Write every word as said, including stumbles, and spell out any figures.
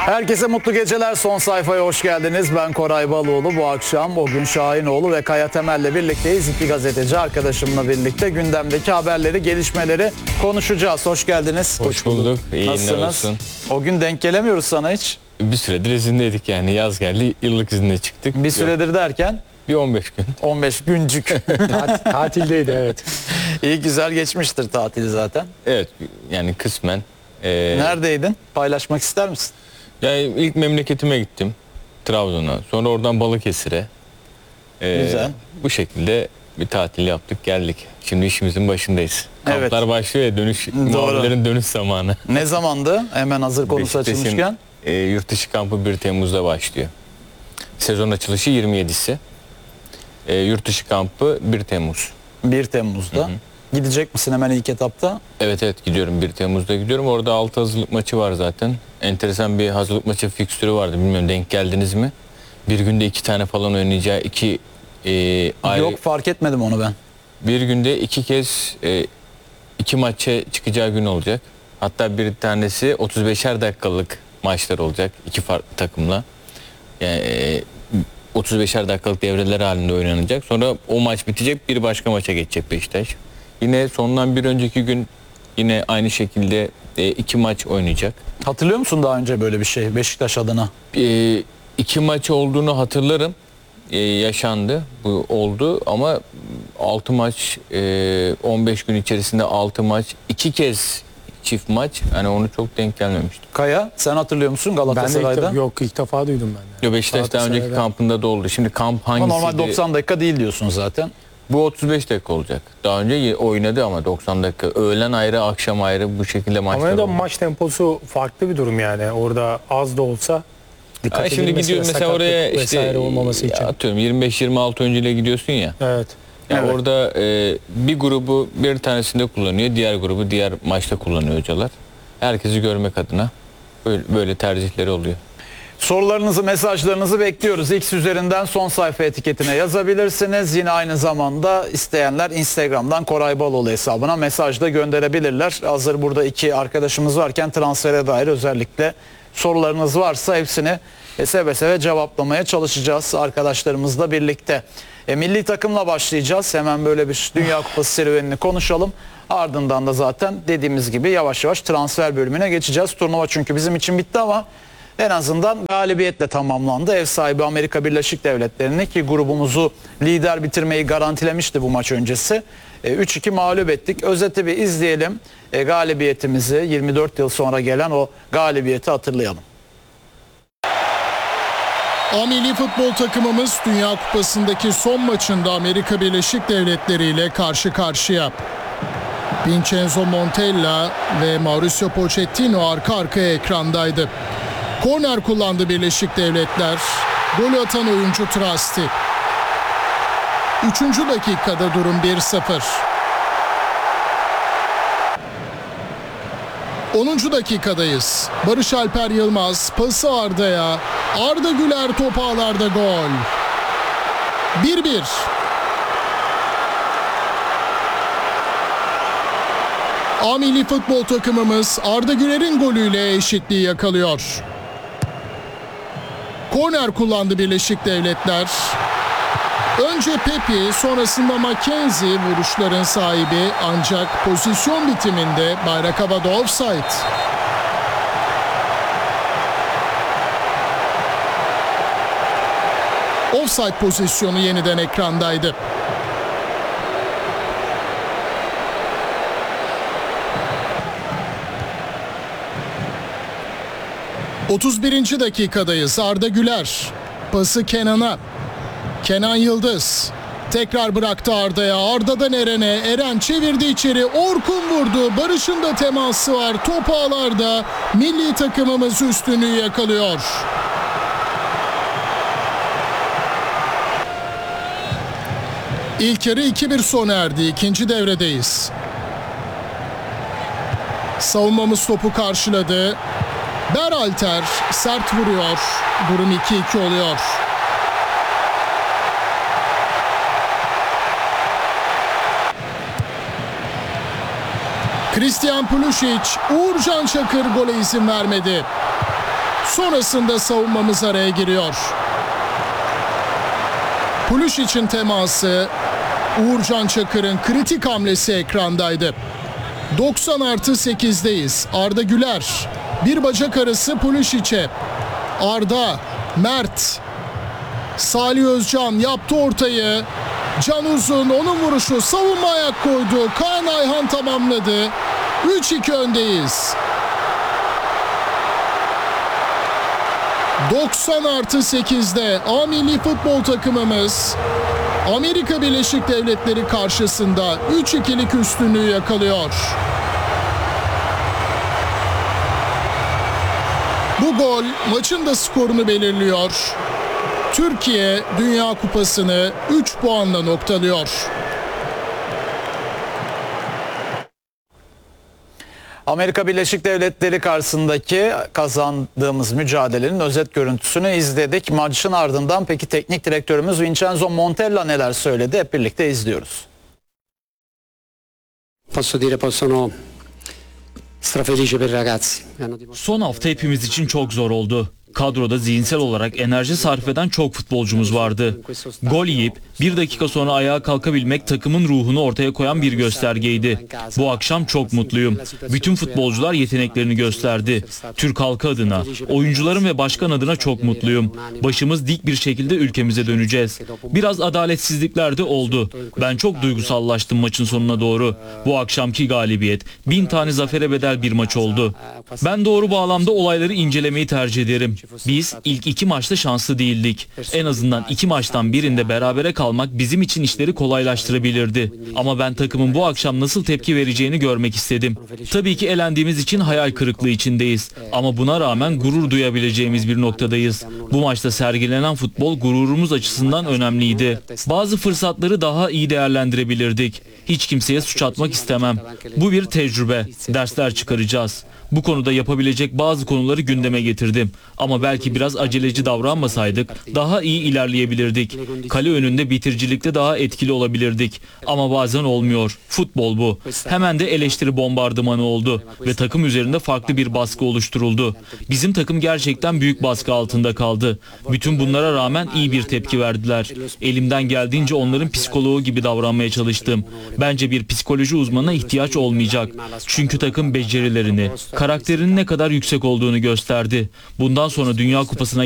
Herkese mutlu geceler. Son sayfaya hoş geldiniz. Ben Koray Baloğlu. Bu akşam Ogün Şahinoğlu ve Kaya Temel'le birlikteyiz. İki gazeteci arkadaşımla birlikte gündemdeki haberleri, gelişmeleri konuşacağız. Hoş geldiniz. Hoş bulduk. İyi Nasılsınız? olsun. O gün denk gelemiyoruz sana hiç. Bir süredir izindeydik yani. Yaz geldi, yıllık izinde çıktık. Bir süredir derken? Bir on beş gün. on beş güncük. Tat, tatildeydi evet. İyi, güzel geçmiştir tatili zaten. Evet yani kısmen. Ee, Neredeydin? Paylaşmak ister misin? Yani ilk memleketime gittim. Trabzon'a. Sonra oradan Balıkesir'e. Ee, Güzel. Bu şekilde bir tatil yaptık, geldik. Şimdi işimizin başındayız. Evet. Kamplar başlıyor ya, dönüş, muhabirlerin dönüş zamanı. Ne zamandı? Hemen hazır konusu Beşiktaş'ın, açılmışken. E, yurt dışı kampı bir Temmuz'da başlıyor. Sezon açılışı yirmi yedisi. E, yurt dışı kampı bir Temmuz. bir Temmuz'da. Hı hı. Gidecek misin hemen ilk etapta? Evet evet gidiyorum, bir Temmuz'da gidiyorum. Orada altı hazırlık maçı var zaten. Enteresan bir hazırlık maçı fikstürü vardı. Bilmiyorum, denk geldiniz mi? Bir günde iki tane falan oynayacağı iki e, ayrı... Yok, fark etmedim onu ben. Bir günde iki kez e, iki maça çıkacağı gün olacak. Hatta bir tanesi otuz beşer dakikalık maçlar olacak iki farklı takımla. Yani e, otuz beşer dakikalık devreler halinde oynanacak. Sonra o maç bitecek, bir başka maça geçecek Beşiktaş. Yine sondan bir önceki gün yine aynı şekilde e, iki maç oynayacak. Hatırlıyor musun daha önce böyle bir şey Beşiktaş adına? E, iki maç olduğunu hatırlarım. E, yaşandı. Bu oldu ama altı maç, e, on beş gün içerisinde altı maç, iki kez çift maç. Hani onu çok denk gelmemişti. Kaya, sen hatırlıyor musun Ben de Galatasaray'da? ilk, yok ilk defa duydum ben de. Yo, Beşiktaş daha önceki kampında da oldu. Şimdi kamp Ama hangisiydi? normal doksan dakika değil diyorsun zaten. Bu otuz beş dakika olacak. Daha önce oynadı ama doksan dakika. Öğlen ayrı, akşam ayrı bu şekilde maçlar Ama da oldu. maç temposu farklı bir durum yani. Orada az da olsa dikkat Yani şimdi edilmesi gidiyorsun ve mesela oraya sakatlık işte vesaire olmaması için. atıyorum yirmi beş yirmi altı oyuncuyla gidiyorsun ya. Evet. Yani Evet. orada e, bir grubu bir tanesinde kullanıyor, diğer grubu diğer maçta kullanıyor hocalar. Herkesi görmek adına böyle, böyle tercihleri oluyor. Sorularınızı, mesajlarınızı bekliyoruz. X üzerinden son sayfa etiketine yazabilirsiniz. Yine aynı zamanda isteyenler Instagram'dan Koray Baloğlu hesabına mesaj da gönderebilirler. Hazır burada iki arkadaşımız varken transfere dair özellikle sorularınız varsa hepsini seve seve cevaplamaya çalışacağız arkadaşlarımızla birlikte. E, milli takımla başlayacağız. Hemen böyle bir Dünya Kupası serüvenini konuşalım. Ardından da zaten dediğimiz gibi yavaş yavaş transfer bölümüne geçeceğiz. Turnuva çünkü bizim için bitti ama en azından galibiyetle tamamlandı. Ev sahibi Amerika Birleşik Devletleri'ni, ki grubumuzu lider bitirmeyi garantilemişti bu maç öncesi. E, üç iki mağlup ettik. Özeti bir izleyelim. E, galibiyetimizi, yirmi dört yıl sonra gelen o galibiyeti hatırlayalım. A milli futbol takımımız Dünya Kupası'ndaki son maçında Amerika Birleşik Devletleri ile karşı karşıya. Vincenzo Montella ve Mauricio Pochettino arka arkaya ekrandaydı. Korner kullandı Birleşik Devletler. Golü atan oyuncu Trasti. Üçüncü dakikada durum bir sıfır. onuncu dakikadayız. Barış Alper Yılmaz pası Arda'ya. Arda Güler top ağlarda gol. bir bir. A milli futbol takımımız Arda Güler'in golüyle eşitliği yakalıyor. Korner kullandı Birleşik Devletler. Önce Pepi, sonrasında Mackenzie vuruşların sahibi, ancak pozisyon bitiminde bayrak havada offside. Offside pozisyonu yeniden ekrandaydı. otuz birinci dakikadayız. Arda Güler pası Kenan'a. Kenan Yıldız tekrar bıraktı Arda'ya. Arda'dan Eren'e. Eren çevirdi içeri. Orkun vurdu. Barış'ın da teması var. Top ağlarda. Milli takımımız üstünlüğü yakalıyor. İlk yarı iki bir sona erdi. İkinci devredeyiz. Savunmamız topu karşıladı. Berhalter sert vuruyor. Durum iki iki oluyor. Christian Pulisic, Uğurcan Çakır gole izin vermedi. Sonrasında savunmamız araya giriyor. Pulisic'in teması, Uğurcan Çakır'ın kritik hamlesi ekrandaydı. doksan artı sekizdeyiz. Arda Güler bir bacak arası Pulisic'e. Arda, Mert, Salih Özcan yaptı ortayı. Can Uzun, onun vuruşu, savunma ayak koydu. Kaan Ayhan tamamladı. üç iki öndeyiz. doksan artı sekizde A milli futbol takımımız Amerika Birleşik Devletleri karşısında üç ikilik üstünlüğü yakalıyor. Bu gol maçın da skorunu belirliyor. Türkiye Dünya Kupası'nı üç puanla noktalıyor. Amerika Birleşik Devletleri karşısındaki kazandığımız mücadelenin özet görüntüsünü izledik. Maçın ardından peki teknik direktörümüz Vincenzo Montella neler söyledi? Hep birlikte izliyoruz. Posso dire, sono strafelice per i ragazzi. Son hafta hepimiz için çok zor oldu. Kadroda zihinsel olarak enerji sarf eden çok futbolcumuz vardı. Gol yiyip bir dakika sonra ayağa kalkabilmek takımın ruhunu ortaya koyan bir göstergeydi. Bu akşam çok mutluyum. Bütün futbolcular yeteneklerini gösterdi. Türk halkı adına, oyuncularım ve başkan adına çok mutluyum. Başımız dik bir şekilde ülkemize döneceğiz. Biraz adaletsizlikler de oldu. Ben çok duygusallaştım maçın sonuna doğru. Bu akşamki galibiyet bin tane zafere bedel bir maç oldu. Ben doğru bağlamda olayları incelemeyi tercih ederim. Biz ilk iki maçta şanslı değildik. En azından iki maçtan birinde berabere kalmak bizim için işleri kolaylaştırabilirdi. Ama ben takımın bu akşam nasıl tepki vereceğini görmek istedim. Tabii ki elendiğimiz için hayal kırıklığı içindeyiz. Ama buna rağmen gurur duyabileceğimiz bir noktadayız. Bu maçta sergilenen futbol gururumuz açısından önemliydi. Bazı fırsatları daha iyi değerlendirebilirdik. Hiç kimseye suç atmak istemem. Bu bir tecrübe. Dersler çıkaracağız. Bu konuda yapabilecek bazı konuları gündeme getirdim. Ama belki biraz aceleci davranmasaydık daha iyi ilerleyebilirdik. Kale önünde bitiricilikte daha etkili olabilirdik. Ama bazen olmuyor. Futbol bu. Hemen de eleştiri bombardımanı oldu ve takım üzerinde farklı bir baskı oluşturuldu. Bizim takım gerçekten büyük baskı altında kaldı. Bütün bunlara rağmen iyi bir tepki verdiler. Elimden geldiğince onların psikoloğu gibi davranmaya çalıştım. Bence bir psikoloji uzmanına ihtiyaç olmayacak. Çünkü takım becerilerini, karakterinin ne kadar yüksek olduğunu gösterdi. Bundan sonra Dünya Kupası'na